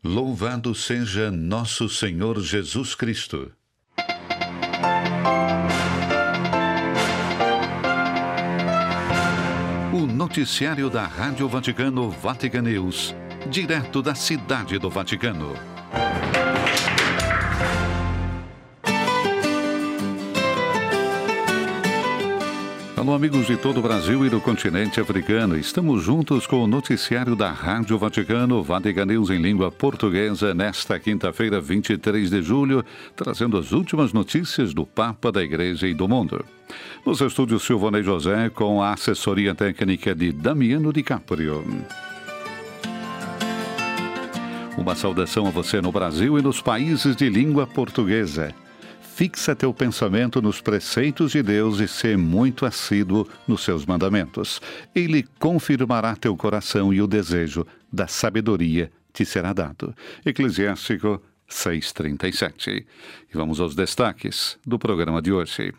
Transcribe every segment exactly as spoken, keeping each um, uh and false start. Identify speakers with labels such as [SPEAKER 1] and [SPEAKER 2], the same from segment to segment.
[SPEAKER 1] Louvado seja nosso Senhor Jesus Cristo. O noticiário da Rádio Vaticano Vatican News, direto da Cidade do Vaticano. Alô, amigos de todo o Brasil e do continente africano. Estamos juntos com o noticiário da Rádio Vaticano Vatican News em língua portuguesa nesta quinta-feira, vinte e três de julho, trazendo as últimas notícias do Papa, da Igreja e do mundo. Nos estúdios Silvonei José, com a assessoria técnica de Damiano Di Caprio. Uma saudação a você no Brasil e nos países de língua portuguesa. Fixa teu pensamento nos preceitos de Deus e sê muito assíduo nos seus mandamentos. Ele confirmará teu coração e o desejo da sabedoria te será dado. Eclesiástico seis, trinta e sete. E vamos aos destaques do programa de hoje.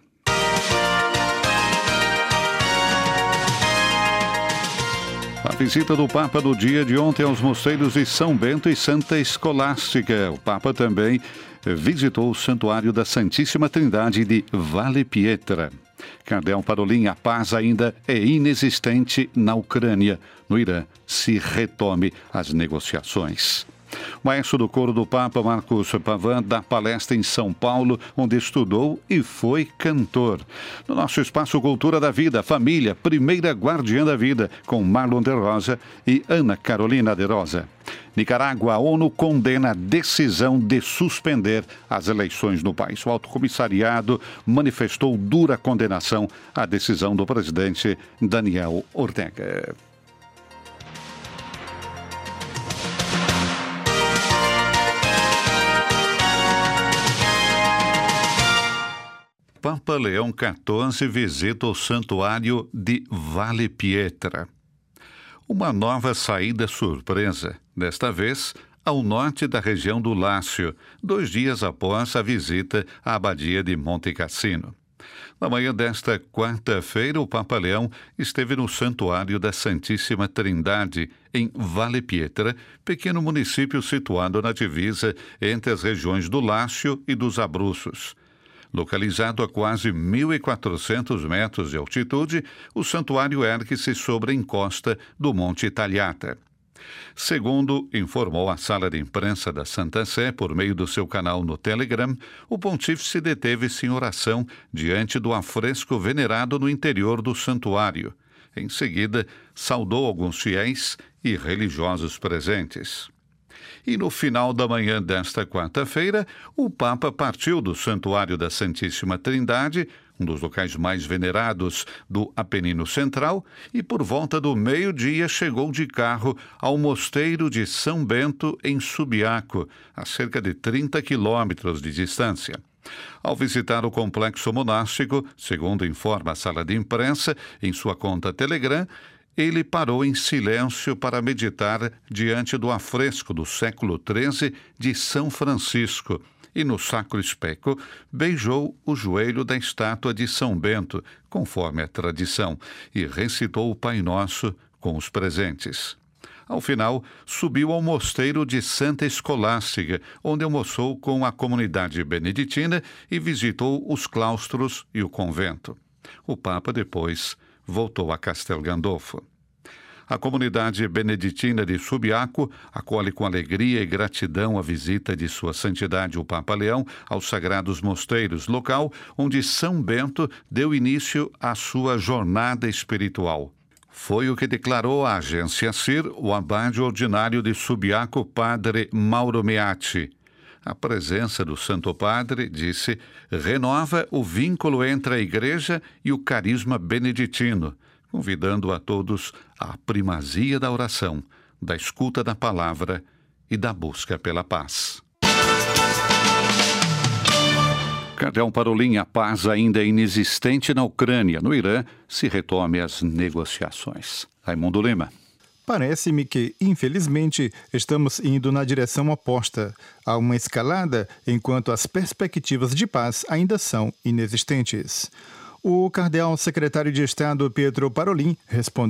[SPEAKER 1] A visita do Papa no dia de ontem aos mosteiros de São Bento e Santa Escolástica. O Papa também visitou o Santuário da Santíssima Trindade de Valle Pietra. Cardeal Parolin, a paz ainda é inexistente na Ucrânia. No Irã, se retome as negociações. O maestro do coro do Papa, Marcos Pavan, dá palestra em São Paulo, onde estudou e foi cantor. No nosso espaço Cultura da Vida, família, primeira guardiã da vida, com Marlon de Rosa e Ana Carolina de Rosa. Nicarágua, a ONU condena a decisão de suspender as eleições no país. O Alto Comissariado manifestou dura condenação à decisão do presidente Daniel Ortega. Papa Leão quatorze visita o Santuário de Valle Pietra. Uma nova saída surpresa, desta vez ao norte da região do Lácio, dois dias após a visita à Abadia de Monte Cassino. Na manhã desta quarta-feira, o Papa Leão esteve no Santuário da Santíssima Trindade, em Valle Pietra, pequeno município situado na divisa entre as regiões do Lácio e dos Abruzos. Localizado a quase mil e quatrocentos metros de altitude, o santuário ergue-se sobre a encosta do Monte Tagliata. Segundo informou a sala de imprensa da Santa Sé por meio do seu canal no Telegram, o pontífice deteve-se em oração diante do afresco venerado no interior do santuário. Em seguida, saudou alguns fiéis e religiosos presentes. E no final da manhã desta quarta-feira, o Papa partiu do Santuário da Santíssima Trindade, um dos locais mais venerados do Apenino Central, e por volta do meio-dia chegou de carro ao Mosteiro de São Bento, em Subiaco, a cerca de trinta quilômetros de distância. Ao visitar o complexo monástico, segundo informa a sala de imprensa em sua conta Telegram, ele parou em silêncio para meditar diante do afresco do século treze de São Francisco e, no Sacro Especo, beijou o joelho da estátua de São Bento, conforme a tradição, e recitou o Pai Nosso com os presentes. Ao final, subiu ao mosteiro de Santa Escolástica, onde almoçou com a comunidade beneditina e visitou os claustros e o convento. O Papa depois voltou a Castel Gandolfo. A comunidade beneditina de Subiaco acolhe com alegria e gratidão a visita de Sua Santidade o Papa Leão aos Sagrados Mosteiros, local onde São Bento deu início à sua jornada espiritual. Foi o que declarou à agência C I R o abade ordinário de Subiaco, padre Mauro Meatti. A presença do Santo Padre, disse, renova o vínculo entre a Igreja e o carisma beneditino, convidando a todos à primazia da oração, da escuta da palavra e da busca pela paz. Cardeal Parolin, a paz ainda é inexistente na Ucrânia. No Irã, se retome as negociações. Raimundo Lima.
[SPEAKER 2] Parece-me que, infelizmente, estamos indo na direção oposta. Há uma escalada, enquanto as perspectivas de paz ainda são inexistentes. O cardeal secretário de Estado Pietro Parolin respondeu